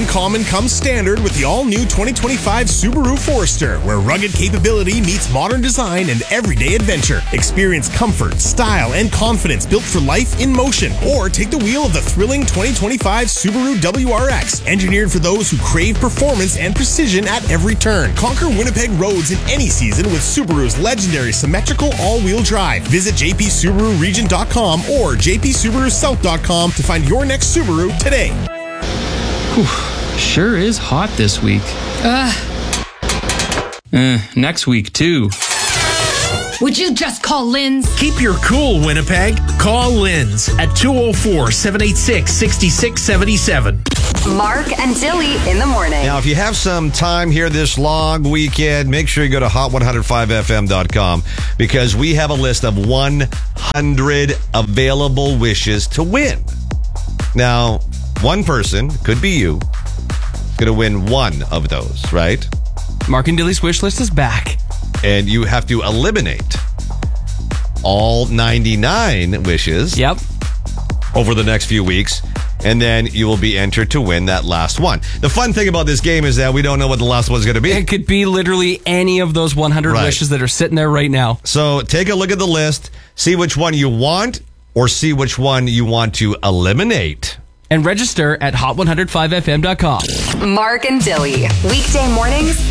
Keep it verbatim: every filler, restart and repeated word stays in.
Uncommon comes standard with the all-new twenty twenty-five Subaru Forester, where rugged capability meets modern design and everyday adventure. Experience comfort, style, and confidence built for life in motion. Or take the wheel of the thrilling twenty twenty-five Subaru W R X, engineered for those who crave performance and precision at every turn. Conquer Winnipeg roads in any season with Subaru's legendary symmetrical all-wheel drive. Visit j p subaru region dot com or j p subaru south dot com to find your next Subaru today. Whew, sure is hot this week. Ugh. Uh, next week, too. Would you just call Lynn's? Keep your cool, Winnipeg. Call Lynn's at two oh four, seven eight six, six six seven seven. Mark and Dilly in the morning. Now, if you have some time here this long weekend, make sure you go to hot one oh five f m dot com because we have a list of one hundred available wishes to win. Now, one person, could be you, is going to win one of those, right? Mark and Dilly's wish list is back. And you have to eliminate all ninety-nine wishes. Yep. Over the next few weeks. And then you will be entered to win that last one. The fun thing about this game is that we don't know what the last one's going to be. It could be literally any of those one hundred Right. wishes that are sitting there right now. So take a look at the list, see which one you want, or see which one you want to eliminate. And register at hot one oh five f m dot com. Mark and Dilly, weekday mornings